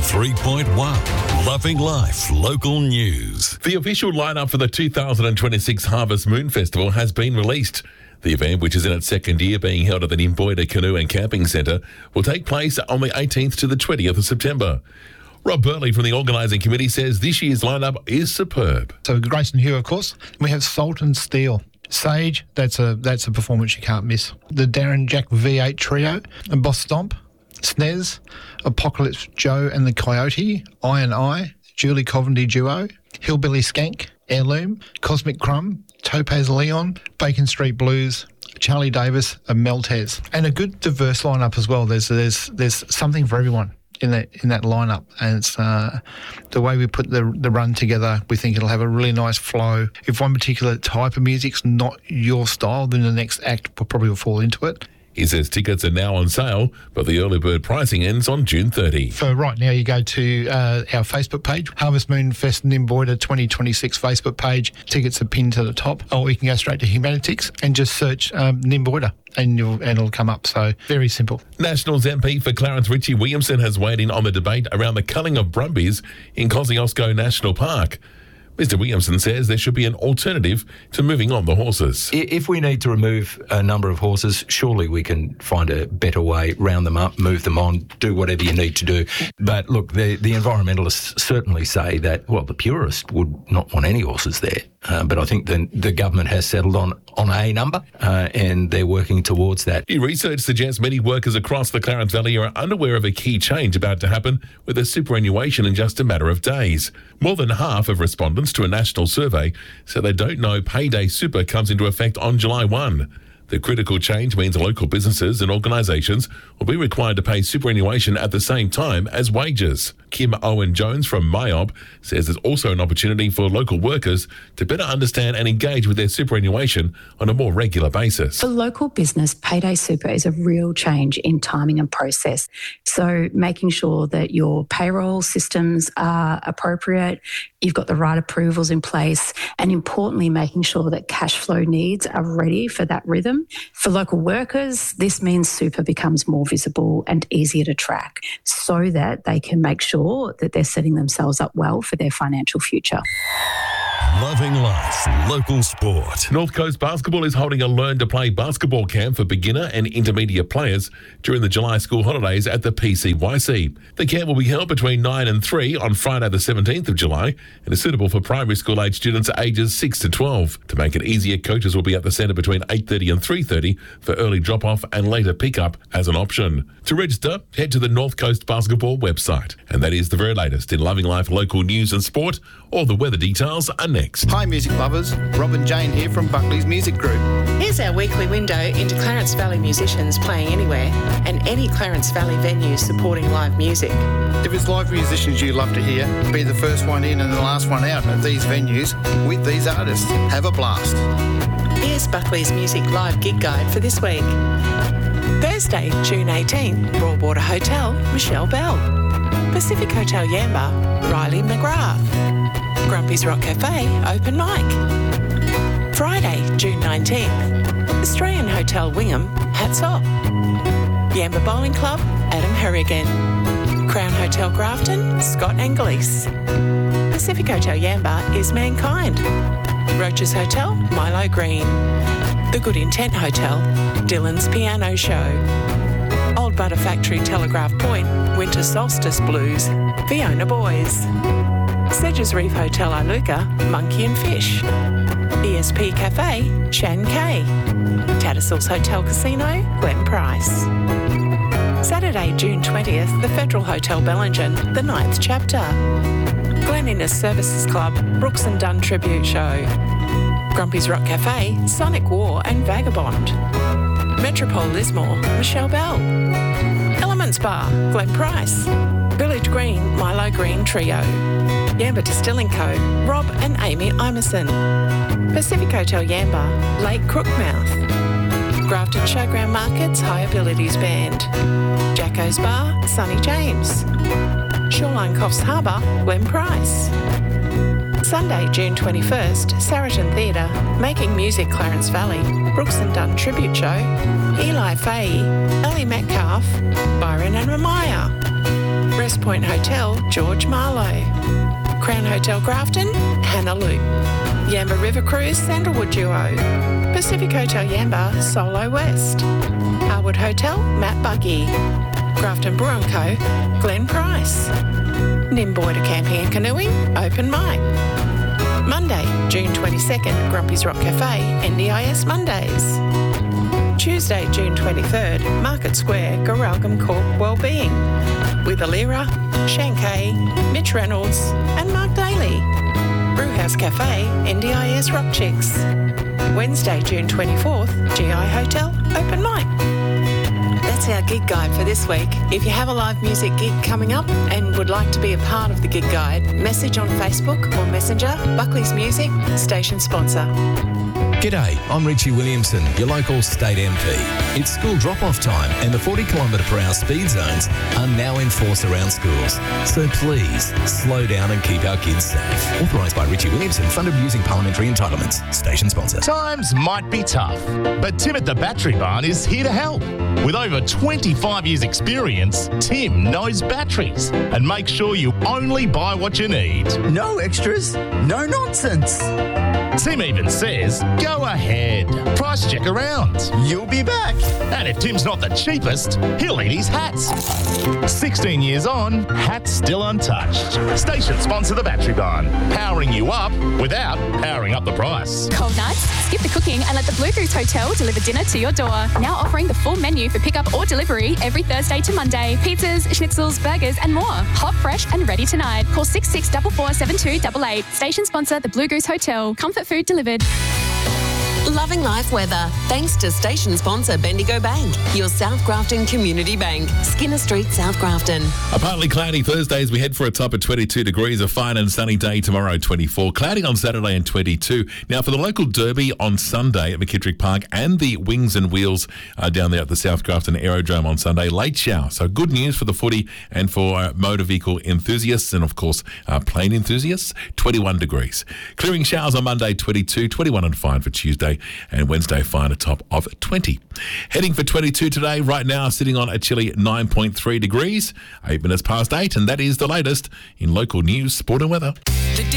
93.1 Loving Life Local News. The official lineup for the 2026 Harvest Moon Festival has been released. The event, which is in its second year being held at the Nimboida Canoe and Camping Centre, will take place on the 18th to the 20th of September. Rob Burley from the organising committee says this year's lineup is superb. So Grayson Hugh, of course. We have Salt and Steel. Sage, that's a performance you can't miss. The Darren Jack V8 Trio, and Boss Stomp, Snez, Apocalypse Joe and the Coyote, I, Julie Coventry Duo, Hillbilly Skank, Heirloom, Cosmic Crumb, Topaz Leon, Bacon Street Blues, Charlie Davis and Meltez. And a good diverse lineup as well. There's something for everyone in that lineup, and it's the way we put the run together. We think it'll have a really nice flow. If one particular type of music's not your style, then the next act probably will fall into it. He says tickets are now on sale, but the early bird pricing ends on June 30. For right now, you go to our Facebook page, Harvest Moon Fest Nimboida 2026 Facebook page. Tickets are pinned to the top, or you can go straight to Humanitics and just search Nimboida, and it'll come up. So very simple. Nationals MP for Clarence Richie Williamson has weighed in on the debate around the culling of brumbies in Kosciuszko National Park. Mr Williamson says there should be an alternative to moving on the horses. If we need to remove a number of horses, surely we can find a better way, round them up, move them on, do whatever you need to do. But look, the environmentalists certainly say that, well, the purist would not want any horses there. But I think the government has settled on a number and they're working towards that. New research suggests many workers across the Clarence Valley are unaware of a key change about to happen with a superannuation in just a matter of days. More than half of respondents to a national survey say they don't know payday super comes into effect on July 1. The critical change means local businesses and organisations will be required to pay superannuation at the same time as wages. Kim Owen-Jones from MYOB says there's also an opportunity for local workers to better understand and engage with their superannuation on a more regular basis. For local business, payday super is a real change in timing and process. So making sure that your payroll systems are appropriate, you've got the right approvals in place, and importantly, making sure that cash flow needs are ready for that rhythm. For local workers, this means super becomes more visible and easier to track so that they can make sure that they're setting themselves up well for their financial future. Loving Life Local Sport. North Coast Basketball is holding a Learn to Play basketball camp for beginner and intermediate players during the July school holidays at the PCYC. The camp will be held between 9 and 3 on Friday the 17th of July and is suitable for primary school age students ages 6 to 12. To make it easier, coaches will be at the centre between 8:30 and 3:30 for early drop-off and later pick-up as an option. To register, head to the North Coast Basketball website. And that is the very latest in Loving Life local news and sport. All the weather details are next. Hi music lovers, Rob and Jane here from Buckley's Music Group. Here's our weekly window into Clarence Valley musicians playing anywhere and any Clarence Valley venues supporting live music. If it's live musicians you love to hear, be the first one in and the last one out at these venues with these artists. Have a blast. Here's Buckley's Music Live Gig Guide for this week. Thursday, June 18, Broadwater Hotel, Michelle Bell. Pacific Hotel Yamba, Riley McGrath. Grumpy's Rock Cafe, open mic. Friday, June 19th, Australian Hotel Wingham, hats off. Yamba Bowling Club, Adam Harrigan. Crown Hotel Grafton, Scott Angelis. Pacific Hotel Yamba is Mankind. Roaches Hotel, Milo Green. The Good Intent Hotel, Dylan's Piano Show. Old Butter Factory Telegraph Point, Winter Solstice Blues, Fiona Boys. Sedges Reef Hotel Iluka, Monkey and Fish. ESP Cafe, Shan Kay. Tattersalls Hotel Casino, Glen Price. Saturday, June 20th, the Federal Hotel Bellingen, the 9th chapter. Glen Innes Services Club, Brooks and Dunn Tribute Show. Grumpy's Rock Cafe, Sonic War and Vagabond. Metropole Lismore, Michelle Bell. Elements Bar, Glen Price. Village Green, Milo Green Trio. Yamba Distilling Co., Rob and Amy Imerson. Pacific Hotel Yamba, Lake Crookmouth. Grafton Showground Markets, High Abilities Band. Jacko's Bar, Sonny James. Shoreline Coffs Harbour, Glen Price. Sunday, June 21st, Saracen Theatre, Making Music Clarence Valley, Brooks and Dunn Tribute Show, Eli Fahey, Ellie Metcalf, Byron and Ramaya. First Point Hotel, George Marlowe. Crown Hotel Grafton, Hannah Loop. Yamba River Cruise, Sandalwood Duo. Pacific Hotel Yamba, Solo West. Harwood Hotel, Matt Buggy. Grafton Brew & Co, Glenn Price. Nimboida Camping and Canoeing, Open Mic. Monday, June 22nd, Grumpy's Rock Cafe, NDIS Mondays. Tuesday, June 23rd, Market Square, Goralgam Corp Wellbeing, with Alira, Shankay, Mitch Reynolds and Mark Daly. Brewhouse Cafe, NDIS Rock Chicks. Wednesday, June 24th, GI Hotel, Open Mic. That's our gig guide for this week. If you have a live music gig coming up and would like to be a part of the gig guide, message on Facebook or Messenger, Buckley's Music, station sponsor. G'day, I'm Richie Williamson, your local state MP. It's school drop-off time and the 40km/h speed zones are now in force around schools. So please, slow down and keep our kids safe. Authorised by Richie Williamson, funded using parliamentary entitlements. Station sponsor. Times might be tough, but Tim at the Battery Barn is here to help. With over 25 years experience, Tim knows batteries and makes sure you only buy what you need. No extras, no nonsense. Tim even says, go ahead, price check around. You'll be back. And if Tim's not the cheapest, he'll eat his hats. 16 years on, hats still untouched. Station sponsor the Battery Barn, powering you up without powering up the price. Cold nights? Skip the cooking and let the Blue Goose Hotel deliver dinner to your door. Now offering the full menu for pickup or delivery every Thursday to Monday. Pizzas, schnitzels, burgers and more. Hot, fresh and ready tonight. Call 6644 7288. Station sponsor the Blue Goose Hotel. Comfort food delivered. Loving life weather. Thanks to station sponsor Bendigo Bank, your South Grafton Community Bank. Skinner Street, South Grafton. A partly cloudy Thursday as we head for a top of 22 degrees. A fine and sunny day tomorrow, 24. Cloudy on Saturday and 22. Now for the local derby on Sunday at McKittrick Park and the Wings and Wheels down there at the South Grafton Aerodrome on Sunday. Late shower. So good news for the footy and for motor vehicle enthusiasts and of course plane enthusiasts. 21 degrees. Clearing showers on Monday, 22. 21 and fine for Tuesday. And Wednesday, fine a top of 20. Heading for 22 today, right now sitting on a chilly 9.3 degrees, 8 minutes past 8, and that is the latest in local news, sport and weather.